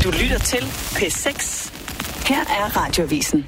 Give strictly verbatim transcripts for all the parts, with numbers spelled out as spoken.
Du lytter til P seks. Her er Radioavisen.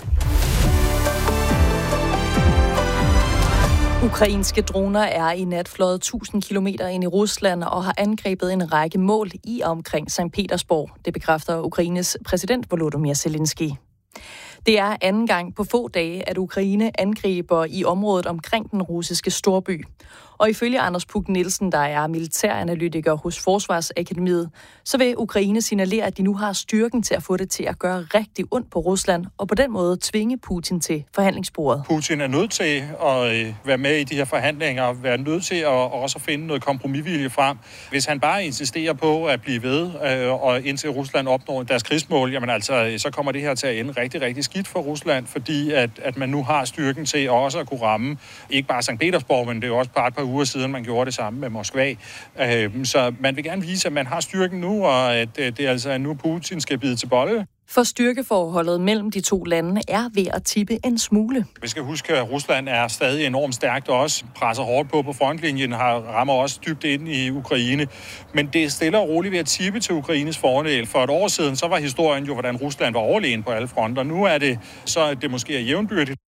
Ukrainske droner er i nat fløjet tusind kilometer ind i Rusland og har angrebet en række mål i og omkring Sankt Petersborg. Det bekræfter Ukraines præsident Volodymyr Zelensky. Det er anden gang på få dage, at Ukraine angriber i området omkring den russiske storby. Og ifølge Anders Puk Nielsen, der er militæranalytiker hos Forsvarsakademiet, så vil Ukraine signalere, at de nu har styrken til at få det til at gøre rigtig ondt på Rusland, og på den måde tvinge Putin til forhandlingsbordet. Putin er nødt til at være med i de her forhandlinger, og være nødt til at også finde noget kompromisvilje frem. Hvis han bare insisterer på at blive ved, og indtil Rusland opnår deres krigsmål, jamen altså, så kommer det her til at ende rigtig, rigtig skidt for Rusland, fordi at, at man nu har styrken til også at kunne ramme ikke bare Sankt Petersborg, men det er jo også bare et par uger siden, man gjorde det samme med Moskva. Så man vil gerne vise, at man har styrken nu, og at det er altså nu Putin skal bide til bolle. For styrkeforholdet mellem de to lande er ved at tippe en smule. Vi skal huske, at Rusland er stadig enormt stærkt og også presser hårdt på på frontlinjen, har rammer også dybt ind i Ukraine. Men det er stille og roligt ved at tippe til Ukraines fordel. For et år siden, så var historien jo, hvordan Rusland var overlegen på alle fronter. Nu er det så, at det måske er jævnbyrdigt.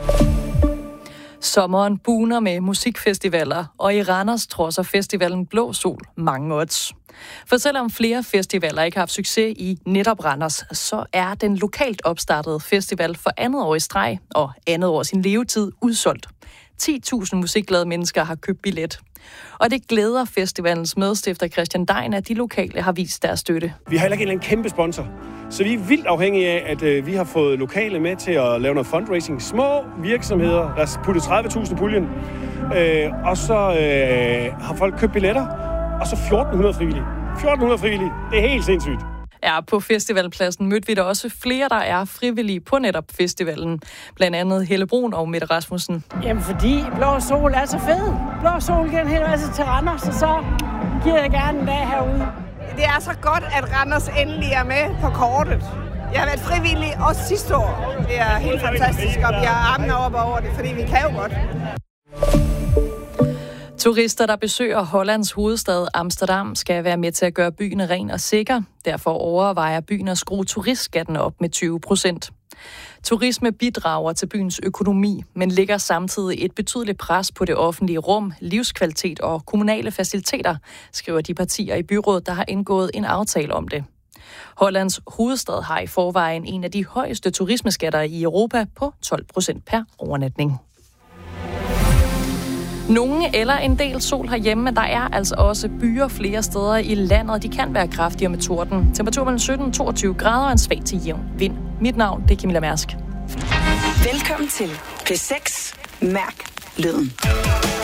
Sommeren buner med musikfestivaler, og i Randers trodser festivalen Blå Sol mange odds. For selvom flere festivaler ikke har haft succes i netop Randers, så er den lokalt opstartede festival for andet år i streg og andet år sin levetid udsolgt. ti tusind musikglade mennesker har købt billet. Og det glæder festivalens medstifter Christian Dein, at de lokale har vist deres støtte. Vi har heller ikke en kæmpe sponsor, så vi er vildt afhængige af, at øh, vi har fået lokale med til at lave noget fundraising. Små virksomheder, der har puttet tredive tusind i puljen, øh, og så øh, har folk købt billetter, og så fjorten hundrede frivillige. fjorten hundrede frivillige, det er helt sindssygt. Ja, på festivalpladsen mødte vi da også flere, der er frivillige på netop festivalen. Blandt andet Helle Brun og Mette Rasmussen. Jamen fordi Blå Sol er så fed. Blå Sol giver en hel masse til Randers, og så giver jeg gerne en dag herude. Det er så godt, at Randers endelig er med på kortet. Jeg har været frivillig også sidste år. Det er helt fantastisk, og vi har armene op over det, fordi vi kan jo godt. Turister, der besøger Hollands hovedstad Amsterdam, skal være med til at gøre byen ren og sikker. Derfor overvejer byen at skrue turistskatten op med tyve procent. Turisme bidrager til byens økonomi, men lægger samtidig et betydeligt pres på det offentlige rum, livskvalitet og kommunale faciliteter, skriver de partier i byrådet, der har indgået en aftale om det. Hollands hovedstad har i forvejen en af de højeste turismeskatter i Europa på tolv procent per overnatning. Nogle eller en del sol herhjemme, men der er altså også byer flere steder i landet. De kan være kraftigere med torden. Temperatur mellem sytten og toogtyve grader og en svag til jævn vind. Mit navn, det er Camilla Mærsk. Velkommen til P seks. Mærk lyden.